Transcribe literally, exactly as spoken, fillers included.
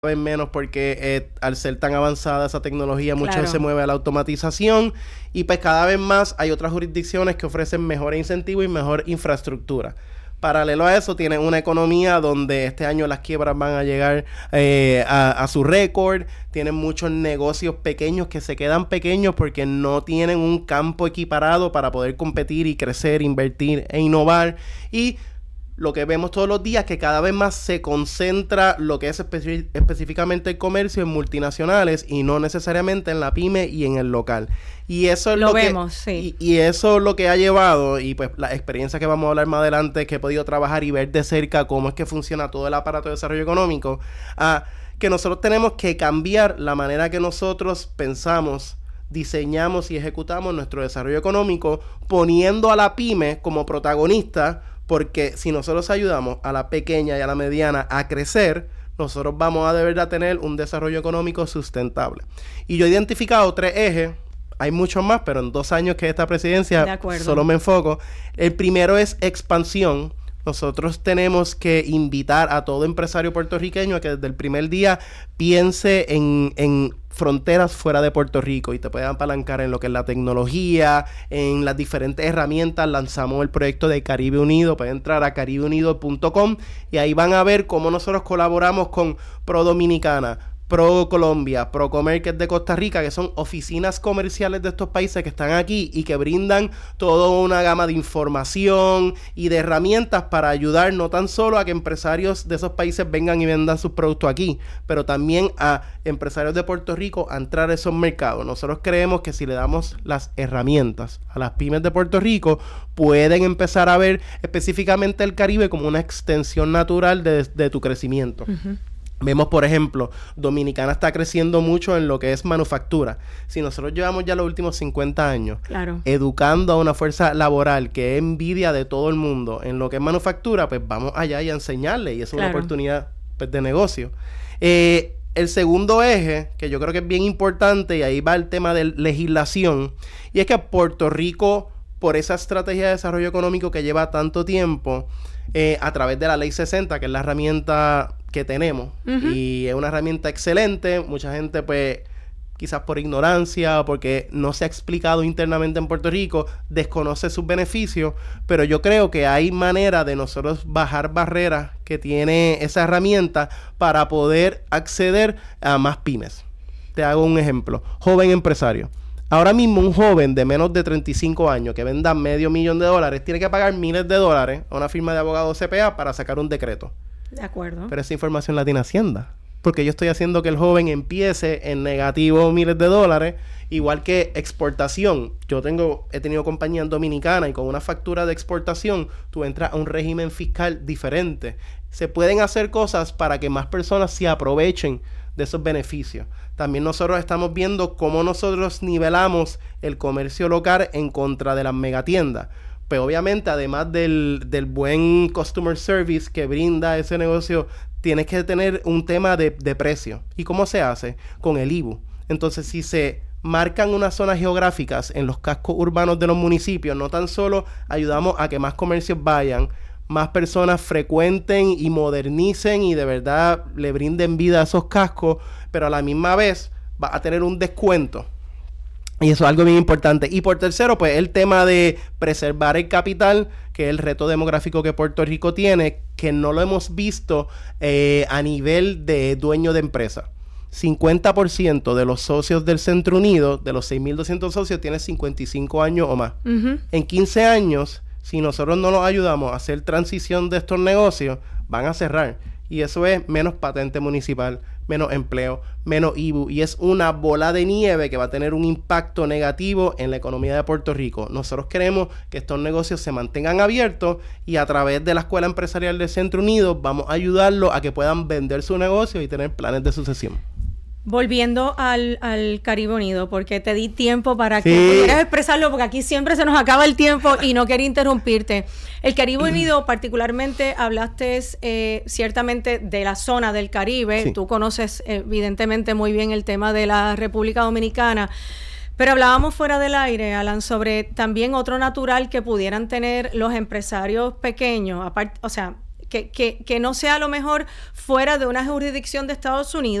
vez menos porque eh, al ser tan avanzada esa tecnología, mucho Claro. se mueve a la automatización y pues cada vez más hay otras jurisdicciones que ofrecen mejores incentivos y mejor infraestructura. Paralelo a eso, tienen una economía donde este año las quiebras van a llegar eh, a, a su récord. Tienen muchos negocios pequeños que se quedan pequeños porque no tienen un campo equiparado para poder competir y crecer, invertir e innovar. Y lo que vemos todos los días, que cada vez más se concentra lo que es especi- específicamente el comercio en multinacionales y no necesariamente en la pyme y en el local. Y eso es Lo lo, vemos, que, sí. y, y eso es lo que ha llevado, y pues la experiencia que vamos a hablar más adelante, que he podido trabajar y ver de cerca cómo es que funciona todo el aparato de desarrollo económico, a que nosotros tenemos que cambiar la manera que nosotros pensamos, diseñamos y ejecutamos nuestro desarrollo económico, poniendo a la pyme como protagonista, porque si nosotros ayudamos a la pequeña y a la mediana a crecer, nosotros vamos a de verdad tener un desarrollo económico sustentable. Y yo he identificado tres ejes, hay muchos más, pero en dos años que esta presidencia solo me enfoco. El primero es expansión. Nosotros tenemos que invitar a todo empresario puertorriqueño a que desde el primer día piense en, en fronteras fuera de Puerto Rico y te puedan apalancar en lo que es la tecnología, en las diferentes herramientas. Lanzamos el proyecto de Caribe Unido. Pueden entrar a caribe unido punto com y ahí van a ver cómo nosotros colaboramos con Pro Dominicana, Pro Colombia, Pro Comer, que es de Costa Rica, que son oficinas comerciales de estos países que están aquí y que brindan toda una gama de información y de herramientas para ayudar no tan solo a que empresarios de esos países vengan y vendan sus productos aquí, pero también a empresarios de Puerto Rico a entrar a esos mercados. Nosotros creemos que si le damos las herramientas a las pymes de Puerto Rico, pueden empezar a ver específicamente el Caribe como una extensión natural de, de tu crecimiento. Uh-huh. Vemos, por ejemplo, Dominicana está creciendo mucho en lo que es manufactura. Si nosotros llevamos ya los últimos cincuenta años claro. educando a una fuerza laboral que es envidia de todo el mundo en lo que es manufactura, pues vamos allá y a enseñarle. Y eso claro. es una oportunidad pues, de negocio. Eh, el segundo eje, que yo creo que es bien importante, y ahí va el tema de legislación, y es que Puerto Rico, por esa estrategia de desarrollo económico que lleva tanto tiempo, eh, a través de la Ley sesenta, que es la herramienta que tenemos, uh-huh. y es una herramienta excelente. Mucha gente pues quizás por ignorancia o porque no se ha explicado internamente en Puerto Rico, desconoce sus beneficios, pero yo creo que hay manera de nosotros bajar barreras que tiene esa herramienta para poder acceder a más pymes. Te hago un ejemplo. Joven empresario. Ahora mismo un joven de menos de treinta y cinco años que venda medio millón de dólares tiene que pagar miles de dólares a una firma de abogados C P A para sacar un decreto. De acuerdo. Pero esa información la tiene Hacienda. Porque yo estoy haciendo que el joven empiece en negativo miles de dólares. Igual que exportación. Yo tengo, he tenido compañías dominicanas y con una factura de exportación tú entras a un régimen fiscal diferente. Se pueden hacer cosas para que más personas se aprovechen de esos beneficios. También nosotros estamos viendo cómo nosotros nivelamos el comercio local en contra de las megatiendas. Pues obviamente, además del, del buen customer service que brinda ese negocio, tienes que tener un tema de, de precio. ¿Y cómo se hace? Con el I B U. Entonces, si se marcan unas zonas geográficas en los cascos urbanos de los municipios, no tan solo ayudamos a que más comercios vayan, más personas frecuenten y modernicen y de verdad le brinden vida a esos cascos, pero a la misma vez va a tener un descuento. Y eso es algo bien importante. Y por tercero, pues el tema de preservar el capital, que es el reto demográfico que Puerto Rico tiene, que no lo hemos visto eh, a nivel de dueño de empresa. cincuenta por ciento de los socios del Centro Unido, de los seis mil doscientos socios, tienen cincuenta y cinco años o más. Uh-huh. En quince años, si nosotros no los ayudamos a hacer transición de estos negocios, van a cerrar. Y eso es menos patente municipal, menos empleo, menos I B U. Y es una bola de nieve que va a tener un impacto negativo en la economía de Puerto Rico. Nosotros queremos que estos negocios se mantengan abiertos y a través de la Escuela Empresarial del Centro Unido vamos a ayudarlos a que puedan vender su negocio y tener planes de sucesión. Volviendo al, al Caribe Unido, porque te di tiempo para sí. que pudieras expresarlo, porque aquí siempre se nos acaba el tiempo y no quería interrumpirte. El Caribe Unido, particularmente, hablaste eh, ciertamente de la zona del Caribe. Sí. Tú conoces evidentemente muy bien el tema de la República Dominicana. Pero hablábamos fuera del aire, Alan, sobre también otro natural que pudieran tener los empresarios pequeños, aparte, o sea, que, que, que no sea a lo mejor fuera de una jurisdicción de Estados Unidos.